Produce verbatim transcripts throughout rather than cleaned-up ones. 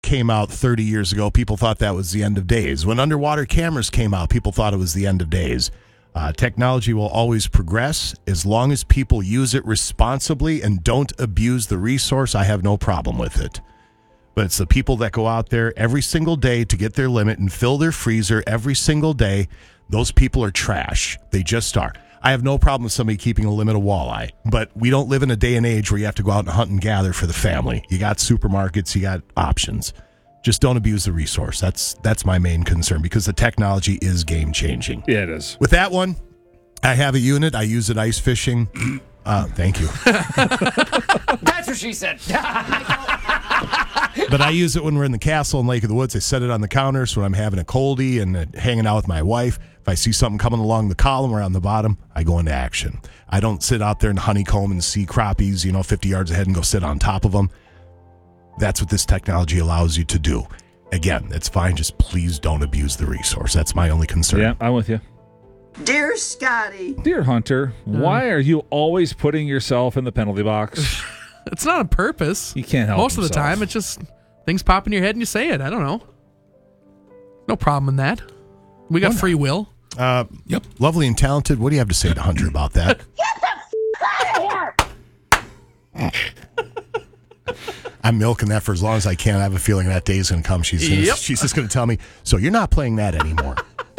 came out thirty years ago, people thought that was the end of days. When underwater cameras came out, people thought it was the end of days. Uh, technology will always progress. As long as people use it responsibly and don't abuse the resource, I have no problem with it. But it's the people that go out there every single day to get their limit and fill their freezer every single day. Those people are trash. They just are. I have no problem with somebody keeping a limit of walleye, but we don't live in a day and age where you have to go out and hunt and gather for the family. You got supermarkets, you got options. Just don't abuse the resource. That's that's my main concern because the technology is game changing. Yeah, it is. With that one, I have a unit. I use it ice fishing. Uh, thank you. That's what she said. But I use it when we're in the castle in Lake of the Woods. I set it on the counter so when I'm having a coldie and uh, hanging out with my wife, if I see something coming along the column or on the bottom, I go into action. I don't sit out there and honeycomb and see crappies, you know, fifty yards ahead and go sit on top of them. That's what this technology allows you to do. Again, it's fine. Just please don't abuse the resource. That's my only concern. Yeah, I'm with you. Dear Scotty. Dear Hunter, Mm. why are you always putting yourself in the penalty box? It's not on purpose. You can't help Most of the himself. time, it's just things pop in your head and you say it. I don't know. No problem in that. We got free will. Uh, yep. Lovely and talented. What do you have to say to Hunter about that? Get the f- out of here! I'm milking that for as long as I can. I have a feeling that day is going to come. She's gonna, Yep. she's just going to tell me, so you're not playing that anymore.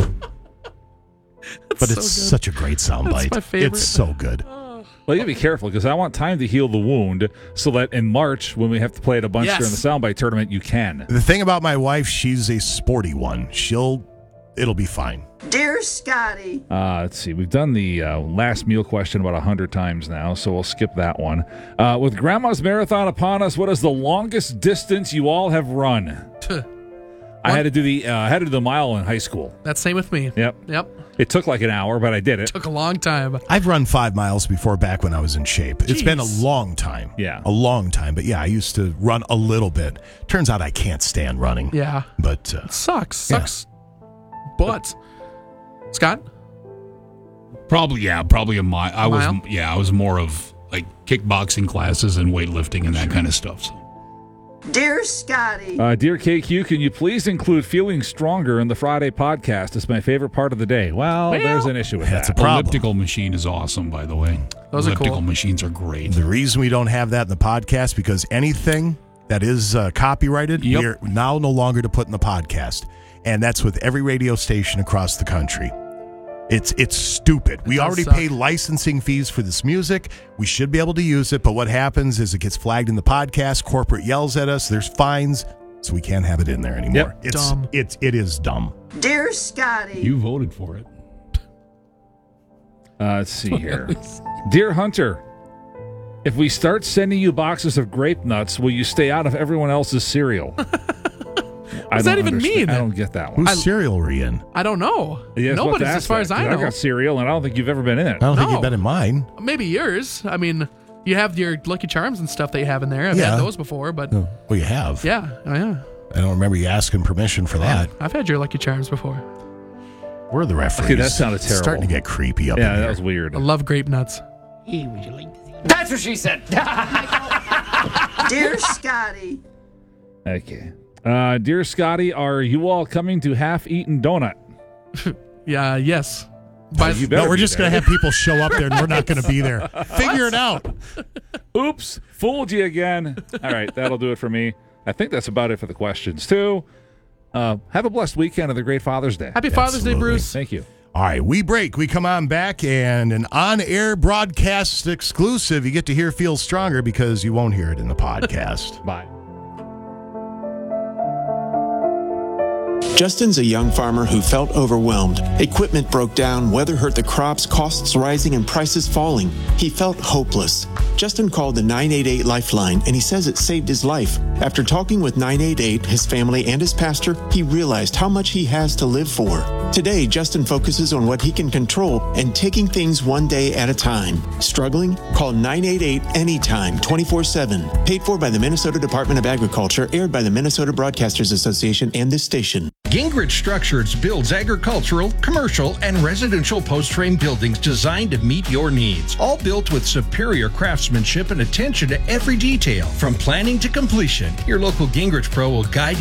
But so it's good. such a great soundbite. That's my favorite. It's so good. Well, you gotta be careful because I want time to heal the wound so that in March, when we have to play it a bunch Yes. during the soundbite tournament, you can. The thing about my wife, she's a sporty one. She'll, it'll be fine. Dear Scotty. Uh, let's see. We've done the uh, last meal question about a hundred times now, so we'll skip that one. Uh, with Grandma's Marathon upon us, what is the longest distance you all have run? I had to do the uh, I had to do the mile in high school. That's same with me. Yep. Yep. It took like an hour, but I did it. Took a long time. I've run five miles before back when I was in shape. It's been a Jeez. long time. Yeah. A long time. But yeah, I used to run a little bit. Turns out I can't stand running. Yeah. But uh, Sucks. Yeah. Sucks. But Scott? Probably, yeah, probably a mile. I was, Mile? yeah, I was more of like kickboxing classes and weightlifting and that kind of stuff. So. Dear Scotty. Uh, dear K Q, can you please include feeling stronger in the Friday podcast? It's my favorite part of the day. Well, Well, there's an issue with that's that. a problem. Elliptical machine is awesome, by the way. Those are Elliptical cool. machines are great. the reason we don't have that in the podcast because anything that is uh, copyrighted, Yep. we're now no longer to put in the podcast. And that's with every radio station across the country. It's it's stupid. We does already suck. pay licensing fees for this music. We should be able to use it, but what happens is it gets flagged in the podcast. Corporate yells at us. There's fines, so we can't have it in there anymore. Yep. It's Dumb. it's it is dumb. Dear Scotty. You voted for it. Uh, let's see here. Dear Hunter, if we start sending you boxes of grape nuts, will you stay out of everyone else's cereal? What does that even mean? I don't get that one. Whose cereal were you in? I don't know. Yeah, I was about to Nobody's ask as far that, as I 'cause know. I got cereal, and I don't think you've ever been in it. I don't think No. you've been in mine. Maybe yours. I mean, you have your Lucky Charms and stuff that you have in there. I've Yeah. had those before, but Oh, well, you have. yeah, oh, yeah. I don't remember you asking permission for that. I've had your Lucky Charms before. We're the referees. Okay, that sounded It's starting to terrible. get creepy up Yeah, in that here. was weird. I love grape nuts. That's what she said. Dear Scotty. Okay. Uh, dear Scotty, are you all coming to Half Eaten Donut? Yeah, yes. By, You better No, we're be just there. going to have people show up there and we're not going to be there. Figure it out. Oops, fooled you again. All right, that'll do it for me. I think that's about it for the questions, too. Uh, have a blessed weekend of the Great Father's Day. Happy Father's Day, Absolutely. Bruce. Thank you. All right, we break. We come on back and an on-air broadcast exclusive. You get to hear Feel Stronger because you won't hear it in the podcast. Bye. Justin's a young farmer who felt overwhelmed. Equipment broke down, weather hurt the crops, costs rising, and prices falling. He felt hopeless. Justin called the nine eight eight Lifeline, and he says it saved his life. After talking with nine eight eight, his family, and his pastor, he realized how much he has to live for. Today, Justin focuses on what he can control and taking things one day at a time. Struggling? Call nine eight eight anytime, twenty-four seven. Paid for by the Minnesota Department of Agriculture, aired by the Minnesota Broadcasters Association and this station. Gingrich Structures builds agricultural, commercial, and residential post-frame buildings designed to meet your needs. All built with superior craftsmanship and attention to every detail. From planning to completion, your local Gingrich Pro will guide